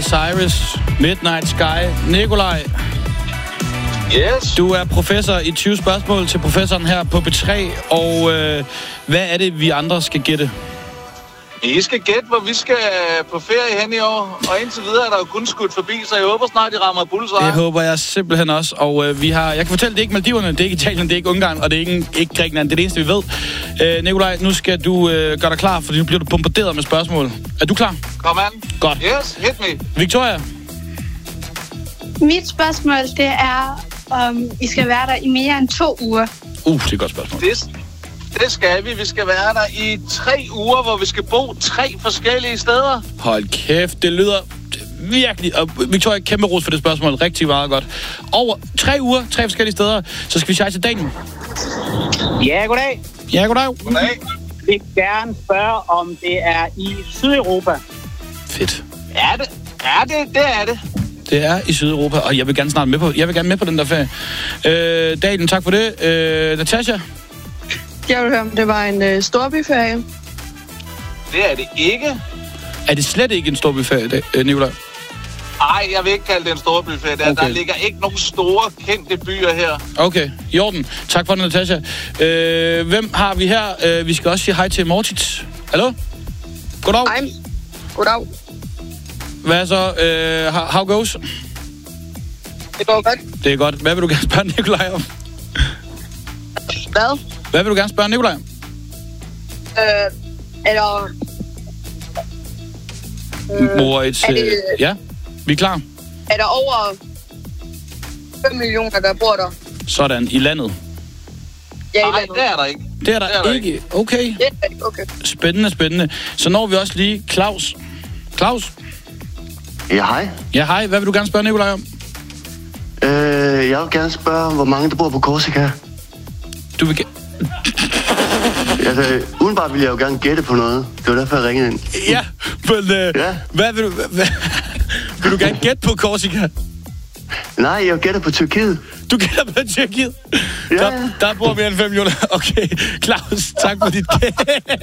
Miley Cyrus, Midnight Sky. Nikolaj, Yes. du er professor i 20 spørgsmål til professoren her på B3, og hvad er det, vi andre skal gætte? I skal gætte, hvor vi skal på ferie hen i år, og indtil videre er der jo kun skudt forbi, så jeg håber snart, de rammer bullseye. Det håber jeg simpelthen også, og jeg kan fortælle, det er ikke Maldiverne, det er ikke Italien, det er ikke Ungarn, og det er ikke Grækenland, det er det eneste, vi ved. Nikolaj, nu skal du gøre dig klar, for nu bliver du bombarderet med spørgsmål. Er du klar? Kom an. Godt. Yes, hit me. Victoria? Mit spørgsmål, det er, om I skal være der i mere end 2 uger. Det er et godt spørgsmål. Det skal vi. Vi skal være der i 3 uger, hvor vi skal bo 3 forskellige steder. Hold kæft, det lyder virkelig... Og Victoria, kæmpe ros for det spørgsmål. Rigtig meget godt. Over 3 uger, 3 forskellige steder. Så skal vi sige til Daniel. Ja, goddag. Ja, goddag. Goddag. Jeg vil gerne spørge, om det er i Sydeuropa. Fedt. Det er det. Det er i Sydeuropa, og jeg vil gerne med på den der ferie. Daniel, tak for det. Natasha? Jeg vil høre, om det var en storbyferie. Det er det ikke. Er det slet ikke en storbyferie, Nikolaj? Nej, jeg vil ikke kalde det en storbyferie. Der ligger ikke nogen store, kendte byer her. Okay, i orden. Tak for det, Natasha. Hvem har vi her? Vi skal også sige hej til Mortits. Hallo? Goddag. Hej. Goddag. Hvad så? How goes? Det går godt. Det er godt. Hvad vil du gerne spørge Nikolaj om? Hvad? Hvad vil du gerne spørge Nikolaj om? Mortits, ja, vi er klar. Er der over 5 millioner, der bor der? Sådan, i landet. Ja, i Nej, landet. det er der ikke. Det er der ikke. Okay. Det er ikke, okay. Spændende. Så når vi også lige Claus. Claus? Ja, hej. Ja, hej. Hvad vil du gerne spørge Nikolaj om? Jeg vil gerne spørge, hvor mange der bor på Korsika. Du vil Altså, udenbart vil jeg jo gerne gætte på noget. Det var derfor, jeg ringede ind. Ja, men Ja. hvad vil du... Vil du gerne gætte på Korsika? Nej, jeg gætter på Tyrkiet. Du gætter på Tyrkiet? Ja. Der bor mere end 5 millioner. Okay, Claus, tak for dit gæt.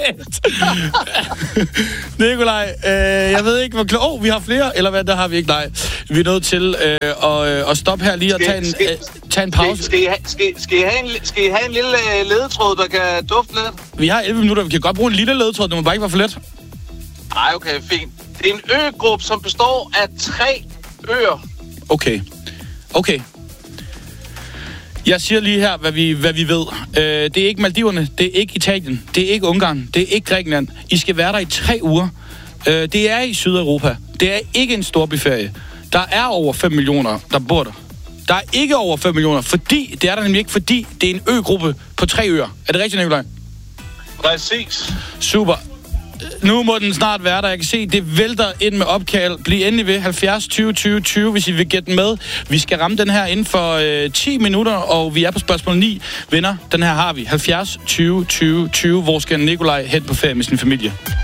Nikolaj, jeg ved ikke, hvor klog... vi har flere, eller hvad, der har vi ikke. Nej, vi er nødt til at stoppe her lige og tage en pause. Skal I have en lille ledetråd, der kan dufte lidt? Vi har 11 minutter, vi kan godt bruge en lille ledetråd, det må bare ikke være for let. Nej, okay, fint. Det er en øgruppe, som består af 3 øer. Okay. Jeg siger lige her, hvad vi ved. Det er ikke Maldiverne, det er ikke Italien, det er ikke Ungarn, det er ikke Grækenland. I skal være der i 3 uger. Det er i Sydeuropa. Det er ikke en storbyferie. Der er over 5 millioner, der bor der. Der er ikke over 5 millioner, fordi det er der nemlig ikke, fordi det er en øgruppe på 3 øer. Er det rigtigt, Nikolaj? Præcis. Super. Nu må den snart være der. Jeg kan se, det vælter ind med opkald. Bliv endelig ved 70 20 20 20, hvis I vil gætte med. Vi skal ramme den her inden for 10 minutter, og vi er på spørgsmål 9. Venner, den her har vi. 70 20 20 20. Hvor skal Nikolaj hen på ferie med sin familie?